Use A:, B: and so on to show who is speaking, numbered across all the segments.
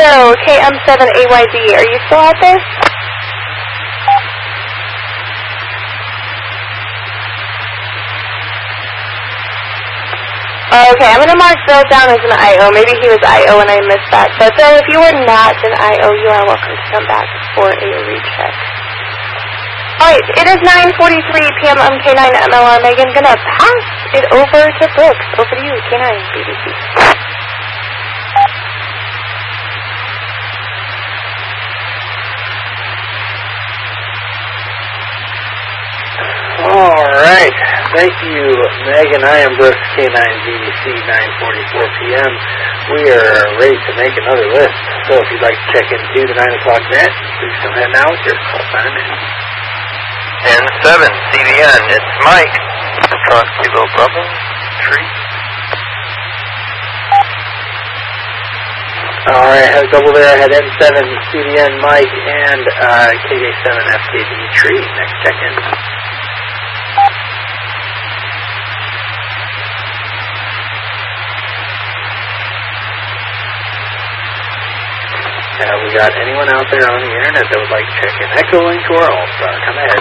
A: KM7AYD, are you still out there? Okay, I'm going to mark Bill down as an IO. Maybe he was IO and I missed that. But Bill, if you were not an IO, you are welcome to come back for a recheck. Alright, it is 9:43 p.m. on K9 MLR. Megan, going to pass it over to Brooks. Over to you, K9 BBC.
B: Alright, thank you, Megan. I am Brooks, K9 BBC, 9:44 p.m. We are ready to make another list. So if you'd like to check into the 9 o'clock net, please come ahead now with your call sign in.
C: N7, CBN, it's Mike. Talk Kilo Bravo, Tree.
B: Alright, I had a double there. I had N7, CBN, Mike, and KJ7, FKD, Tree. Next check-in. We got anyone out there on the internet that would like to check in? Echo Link to our All-Star. Come ahead.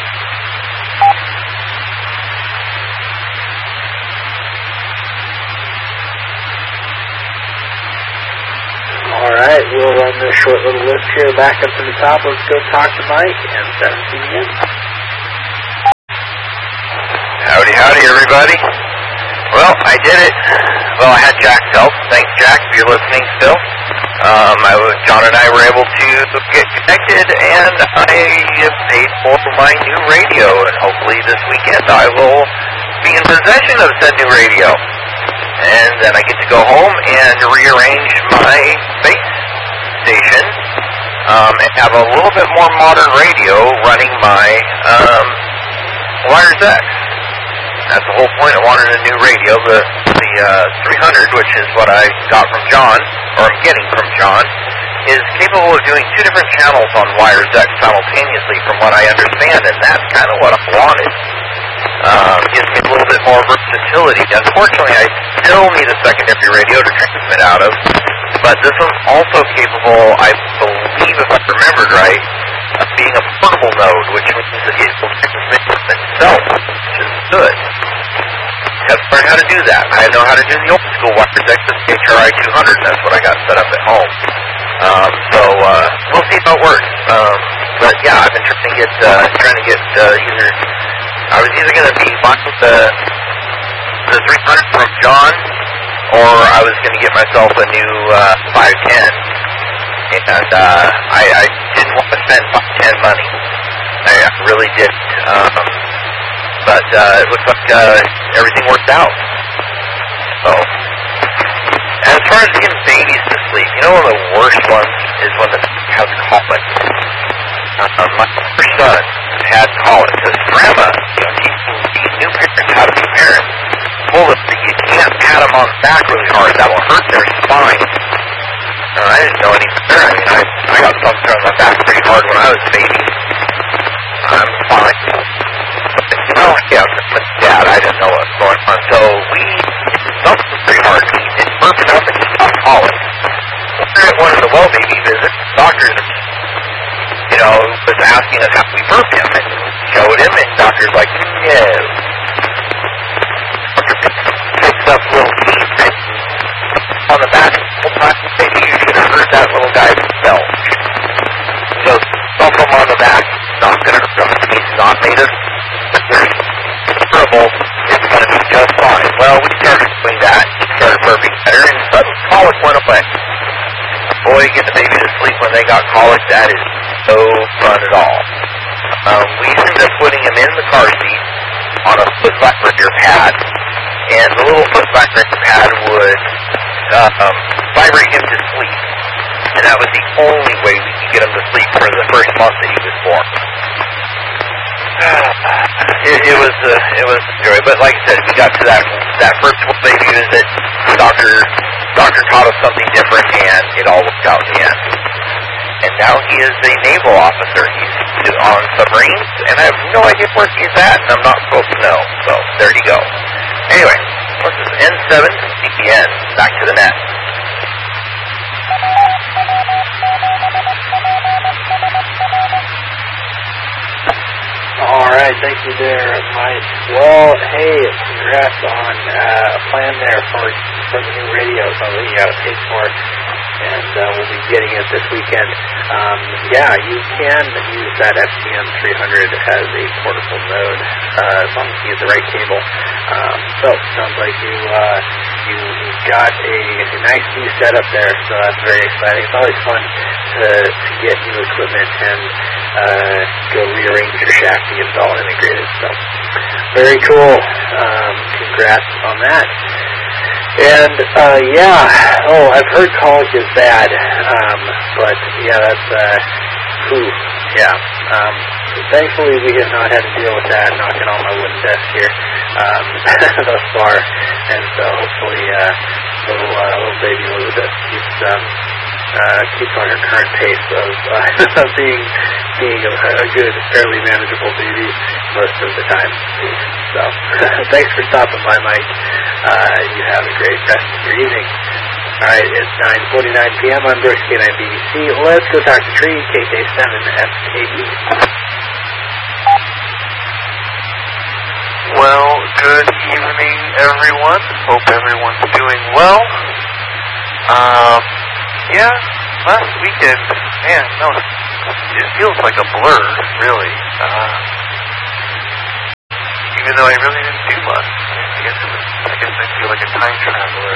B: Alright, we'll run this short little list here back up to the top. Let's go talk to Mike and 17 in.
C: Howdy, howdy, everybody. Well, I did it. Well, I had Jack's help. Thanks, Jack, if you're listening still. John and I were able to get connected, and I have paid for my new radio, and hopefully this weekend I will be in possession of said new radio. And then I get to go home and rearrange my base station, and have a little bit more modern radio running my Wires X. That's the whole point. I wanted a new radio. The 300, which is what I got from John, or I'm getting from John, is capable of doing 2 different channels on Wires X simultaneously, from what I understand, and that's kind of what I wanted. Gives me a little bit more versatility. Unfortunately, I still need a secondary radio to transmit out of, but this one's also capable, I believe, if I remembered right, of being a portable node, which means that it will transmit itself, which is good. I have to learn how to do that. I know how to do the old school Wires X HRI 200, and that's what I got set up at home. We'll see how it works. But yeah, I've been trying to get either. I was either going to be buying the 300 from John, or I was going to get myself a new 510. And I didn't want to spend 510 money. I really didn't. But it looks like everything worked out. So, as far as getting babies to sleep, you know one of the worst ones is when the baby has colic. My first son had colic. His grandma, teaching new parents how to be parents, told us that you can't pat them on the back really hard. That will hurt their spine. I didn't know any better. I mean, I got thumped on my back pretty hard when I was a baby. I'm fine. Yeah, but Dad, I didn't know what was going on. So we thumped him pretty hard. He didn't burp enough and he stopped calling. We were at one of the well baby visits. Doctors, was asking us how we burped him, and showed him, and doctor's like, no. Picks up little teeth on the back of the plastic baby. You should have heard that little guy himself. So thump him on the back. Not going to hurt him. He's not made of terrible. It's going to be just fine. Well, we started doing that. He started burping better, and suddenly colic went away. Boy, get the baby to sleep when they got colic, that is no fun at all. We ended up putting him in the car seat on a foot vibrator pad, and the little foot vibrator pad would vibrate him to sleep. And that was the only way we could get him to sleep for the first month that he was born. It was a joy, but like I said, we got to that first baby visit. Doctor taught us something different, and it all worked out in the end. And now he is a naval officer. He's on submarines, and I have no idea where he's at, and I'm not supposed to know. So there you go. Anyway, this is N7 CPN. Back to the net.
B: Thank you there, Mike. Well, hey, congrats on a plan there for the new radio. Something you got to pay for, and we'll be getting it this weekend. Yeah, you can use that FTM 300 as a portable node as long as you get the right cable. So it sounds like you've got a nice new setup there, so that's very exciting. It's always fun to get new equipment and go rearrange your shaft to get it all integrated. So very cool. Congrats on that. And I've heard college is bad, but yeah, that's thankfully we have not had to deal with that, knocking on my wooden desk here thus far, and so hopefully little baby Elizabeth keeps on her current pace of being a good, fairly manageable baby most of the time. So thanks for stopping by, Mike. You have a great rest of your evening. All right, it's 9:49 p.m. on Brooks K9BBC. Let's go talk to Tree, KK7FKB.
D: Well, good evening, everyone. Hope everyone's doing well. Last weekend, man, it feels like a blur, really. Even though I really didn't do much. I guess I feel like a time traveler.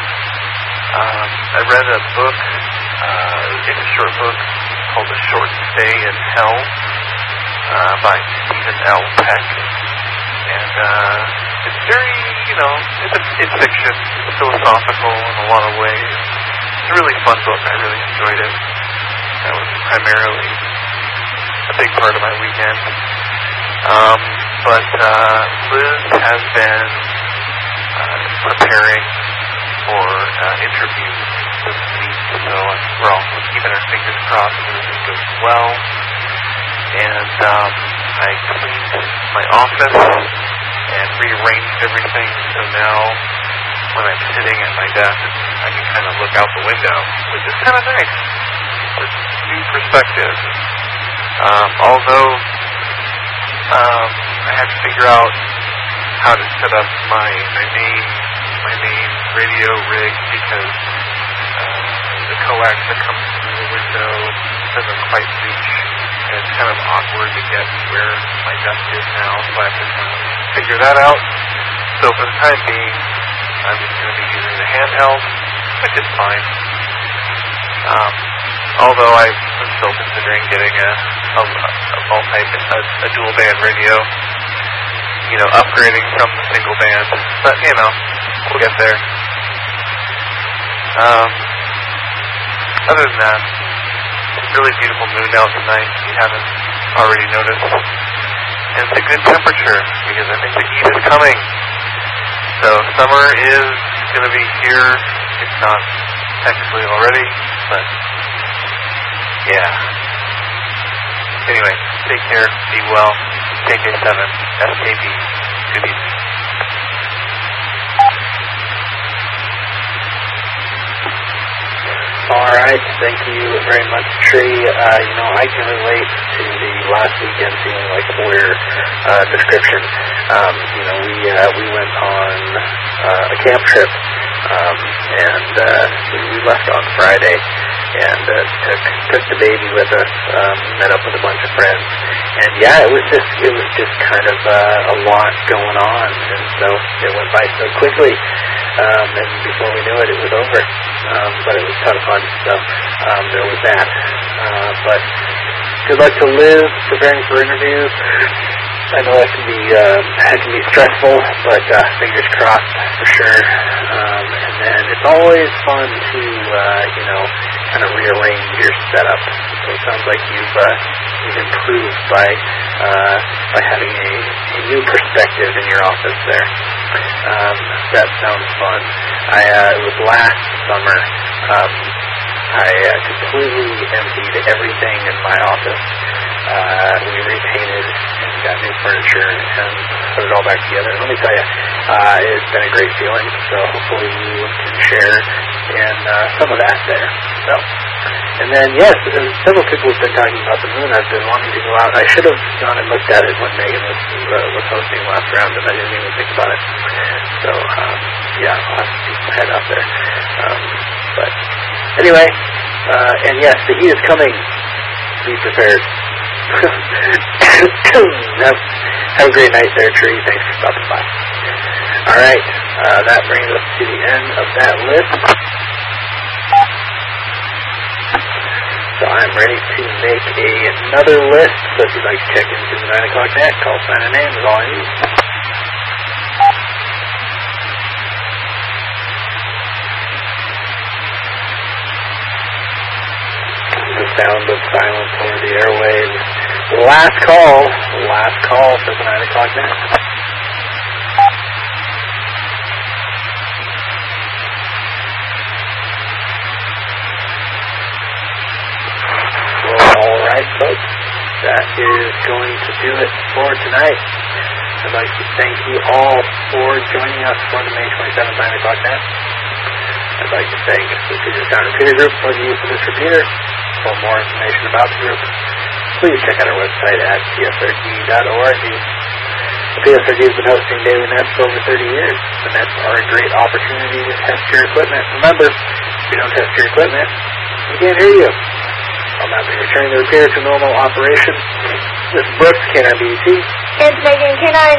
D: I read a book, it's a short book called A Short Stay in Hell by Stephen L. Peck. And it's very, it's fiction, it's philosophical in a lot of ways. It's a really fun book. I really enjoyed it. That was primarily a big part of my weekend. But Liz has been preparing for interviews this week, so we're all keeping our fingers crossed that it goes well. And I cleaned my office and rearranged everything, so now when I'm sitting at my desk, I can kind of look out the window, which is kind of nice. It's new perspective. Although I have to figure out how to set up my main radio rig, because the coax that comes through the window doesn't quite reach, and it's kind of awkward to get where my desk is now, so I have to kind of figure that out. So for the time being, I'm just going to be using the handheld, which is fine. Although I'm still considering getting a dual band radio, upgrading from the single band, but we'll get there. Other than that, really beautiful moon out tonight, if you haven't already noticed. And it's a good temperature, because I think the heat is coming. So summer is going to be here. It's not technically already, but yeah. Anyway, take care, be well. KK7, FKB, good evening.
B: All right, thank you very much, Tree. I can relate to the last weekend feeling like a Warrior description. We went on a camp trip, and we left on Friday, and took the baby with us, met up with a bunch of friends, and it was just kind of a lot going on, and so it went by so quickly, and before we knew it, it was over. But it was kind of fun, so there was that. But good luck to Liz preparing for interviews. I know that can be stressful, but fingers crossed for sure. And then it's always fun to kind of rearrange your setup. So it sounds like you've improved by having a new perspective in your office there. That sounds fun. It was last summer. I completely emptied everything in my office. We repainted and got new furniture and put it all back together. Let me tell you, it's been a great feeling. So hopefully you can share in some of that there. So And then, yes, several people have been talking about the moon. I've been wanting to go out. I should have gone and looked at it when Megan was hosting last round, and I didn't even think about it. So, yeah, I'll have to head out there. But anyway, and yes, the heat is coming. Be prepared. Have a great night there, Tree. Thanks for stopping by. All right, that brings us to the end of that list. So I'm ready to make another list. So if you'd like to check into the 9 o'clock net, call, sign a name is all I need. The sound of silence over the airwaves. Last call for the 9 o'clock net. All right, folks, that is going to do it for tonight. I'd like to thank you all for joining us for the May 27th 9 o'clock net. I'd like to thank the Puget Sound Repeater Group for the use of this repeater. For more information about the group, please check out our website at psrg.org. The PSRG has been hosting daily nets for over 30 years. The nets are a great opportunity to test your equipment. Remember, if you don't test your equipment, we can't hear you. I'll now be returning the repair to normal operation. This is Brooks, K9BDT.
A: And Megan, K9.